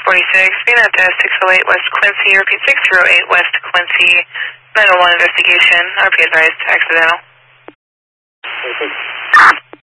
VNet 608 West Quincy, repeat 608 West Quincy, 901 investigation, RP advised, accidental. Perfect.